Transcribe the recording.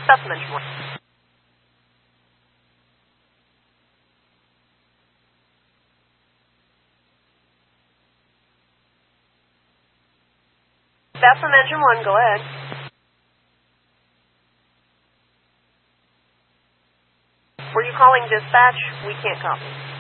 Specimen engine 1. Specimen engine 1, go ahead. Were you calling dispatch? We can't copy.